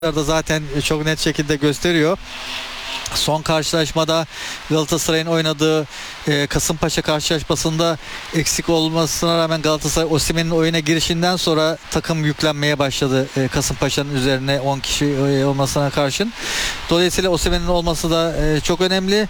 da zaten çok net şekilde gösteriyor. Son karşılaşmada Galatasaray'ın oynadığı Kasımpaşa karşılaşmasında eksik olmasına rağmen Galatasaray Osimhen'in oyuna girişinden sonra takım yüklenmeye başladı Kasımpaşa'nın üzerine 10 kişi olmasına karşın. Dolayısıyla Osimhen'in olması da çok önemli.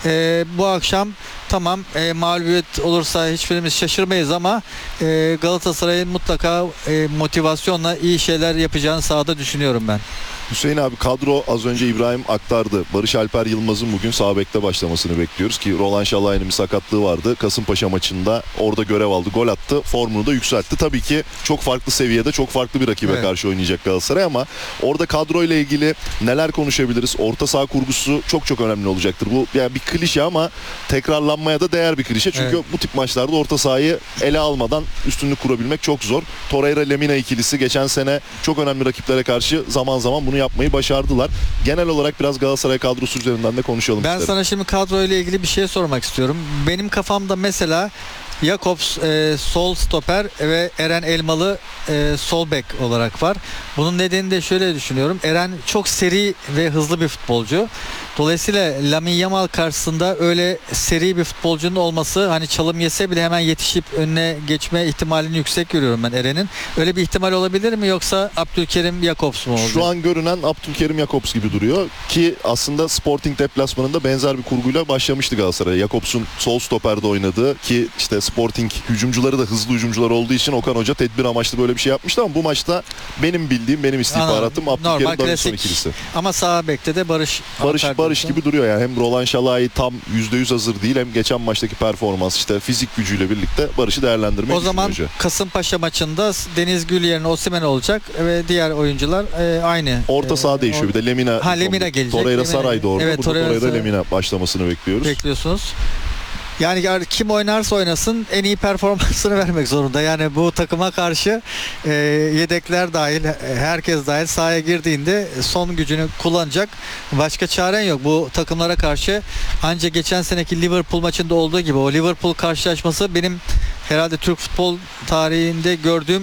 Bu akşam tamam mağlubiyet olursa hiçbirimiz şaşırmayız ama Galatasaray'ın mutlaka motivasyonla iyi şeyler yapacağını sahada düşünüyorum ben. Hüseyin abi, kadro az önce İbrahim aktardı. Barış Alper Yılmaz'ın bugün sağ bekte başlamasını bekliyoruz ki Roland Şalay'ın bir sakatlığı vardı. Kasımpaşa maçında orada görev aldı, gol attı, formunu da yükseltti. Tabii ki çok farklı seviyede, çok farklı bir rakibe karşı oynayacak Galatasaray ama orada kadroyla ilgili neler konuşabiliriz? Orta saha kurgusu çok önemli olacaktır. Bu yani bir klişe ama tekrarlanmaya da değer bir klişe. Çünkü bu tip maçlarda orta sahayı ele almadan üstünlük kurabilmek çok zor. Torreira-Lemina ikilisi geçen sene çok önemli rakiplere karşı zaman zaman bunu yapmayı başardılar. Genel olarak biraz Galatasaray kadrosu üzerinden de konuşalım Ben isterim. sana şimdi kadroyla ilgili bir şey sormak istiyorum. Benim kafamda mesela Jakobs sol stoper ve Eren Elmalı sol bek olarak var. Bunun nedeni de şöyle düşünüyorum. Eren çok seri ve hızlı bir futbolcu. Dolayısıyla Lamine Yamal karşısında öyle seri bir futbolcunun olması, hani çalım yese bile hemen yetişip önüne geçme ihtimalini yüksek görüyorum ben Eren'in. Öyle bir ihtimal olabilir mi, yoksa Abdülkerim Jakobs mu olacak? Şu an görünen Abdülkerim Jakobs gibi duruyor ki aslında Sporting deplasmanında benzer bir kurguyla başlamıştı Galatasaray. Jakobs'un sol stoperde oynadığı, ki işte Sporting hücumcuları da hızlı hücumcular olduğu için Okan Hoca tedbir amaçlı böyle bir şey yapmıştı ama bu maçta benim bildiğim, benim istihbaratım Abdülkerim Davinson ikilisi. Ama sağ bekte de Barış gibi duruyor yani. Hem Roland Şalay tam %100 hazır değil, hem geçen maçtı performans, işte fizik gücüyle birlikte Barış'ı değerlendirmeyi o zaman hoca. Kasımpaşa maçında Deniz Gül yerine Osimhen olacak ve diğer oyuncular aynı. Orta saha değişiyor. Bir de Lemina gelecek. Torreira Saray'da orada. Evet, Torreira Lemina başlamasını bekliyorsunuz. Yani kim oynarsa oynasın en iyi performansını vermek zorunda. Yani bu takıma karşı yedekler dahil, herkes dahil sahaya girdiğinde son gücünü kullanacak. Başka çaren yok. Bu takımlara karşı ancak geçen seneki Liverpool maçında olduğu gibi, o Liverpool karşılaşması benim herhalde Türk futbol tarihinde gördüğüm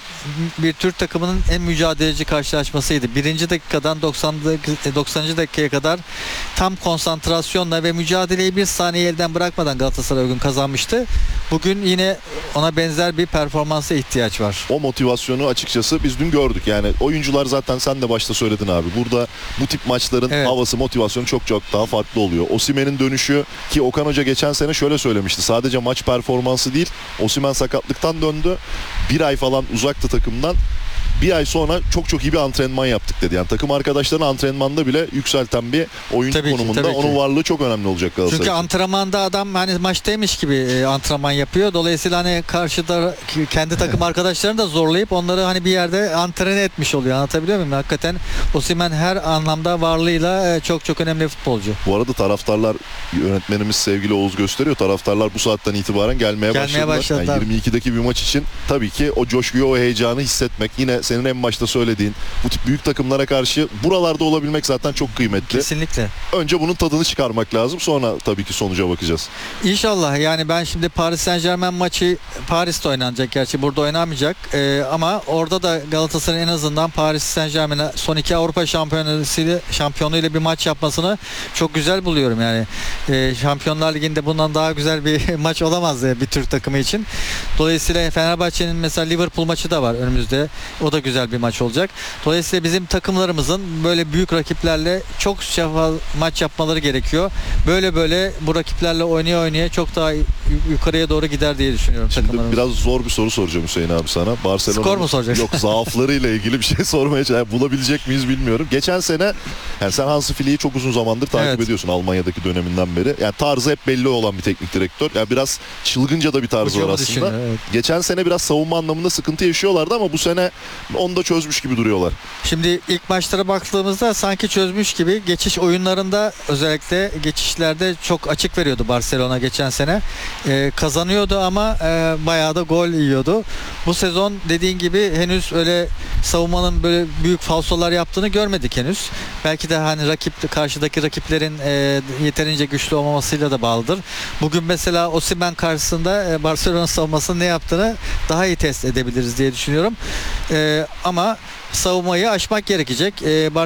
bir Türk takımının en mücadeleci karşılaşmasıydı. Birinci dakikadan 90. dakikaya kadar tam konsantrasyonla ve mücadeleyi bir saniye elden bırakmadan Galatasaray o gün kazanmıştı. Bugün yine ona benzer bir performansa ihtiyaç var. O motivasyonu açıkçası biz dün gördük. Yani oyuncular, zaten sen de başta söyledin abi. Burada bu tip maçların havası, motivasyonu çok daha farklı oluyor. Osimhen'in dönüşü, ki Okan Hoca geçen sene şöyle söylemişti. Sadece maç performansı değil, Osimhen sakatlıktan döndü. Bir ay falan uzaktı takımdan. Bir ay sonra çok iyi bir antrenman yaptık dedi. Yani takım arkadaşlarını antrenmanda bile yükselten bir oyuncu konumunda. Onun varlığı çok önemli olacak Galatasaray. Çünkü antrenmanda adam hani maçtaymış gibi antrenman yapıyor. Dolayısıyla hani karşıda kendi takım arkadaşlarını da zorlayıp onları hani bir yerde antren etmiş oluyor. Anlatabiliyor muyum? Hakikaten Osimhen her anlamda varlığıyla çok önemli bir futbolcu. Bu arada taraftarlar, yönetmenimiz sevgili Oğuz gösteriyor. Taraftarlar bu saatten itibaren gelmeye başladılar. Yani 22'deki bir maç için tabii ki o coşkuyu, o heyecanı hissetmek, yine senin en başta söylediğin bu tip büyük takımlara karşı buralarda olabilmek zaten çok kıymetli. Kesinlikle. Önce bunun tadını çıkarmak lazım. Sonra tabii ki sonuca bakacağız. İnşallah. Yani ben şimdi Paris Saint-Germain maçı Paris'te oynanacak. Gerçi burada oynamayacak. Ama orada da Galatasaray en azından Paris Saint-Germain'e son 2 Avrupa şampiyonuyla bir maç yapmasını çok güzel buluyorum. Yani Şampiyonlar Ligi'nde bundan daha güzel bir maç olamaz bir Türk takımı için. Dolayısıyla Fenerbahçe'nin mesela Liverpool maçı da var önümüzde. O da güzel bir maç olacak. Dolayısıyla bizim takımlarımızın böyle büyük rakiplerle çok maç yapmaları gerekiyor. Böyle bu rakiplerle oynaya çok daha yukarıya doğru gider diye düşünüyorum. Şimdi biraz zor bir soru soracağım Hüseyin abi sana. Barcelona skor mu soracaksın? Yok, zaaflarıyla ilgili bir şey sormaya çalışıyorum. Bulabilecek miyiz bilmiyorum. Geçen sene yani sen Hansi Flick'i çok uzun zamandır takip ediyorsun, Almanya'daki döneminden beri. Yani tarzı hep belli olan bir teknik direktör. Yani biraz çılgınca da bir tarzı var aslında. Geçen sene biraz savunma anlamında sıkıntı yaşıyorlardı ama bu sene onu da çözmüş gibi duruyorlar. Şimdi ilk maçlara baktığımızda sanki çözmüş gibi, geçiş oyunlarında özellikle geçişlerde çok açık veriyordu Barcelona geçen sene. kazanıyordu ama bayağı da gol yiyordu. Bu sezon dediğin gibi henüz öyle savunmanın böyle büyük falsolar yaptığını görmedik henüz. Belki de hani karşıdaki rakiplerin yeterince güçlü olmamasıyla da bağlıdır. Bugün mesela Osimhen karşısında Barcelona savunmasının ne yaptığını daha iyi test edebiliriz diye düşünüyorum. Ama savunmayı aşmak gerekecek.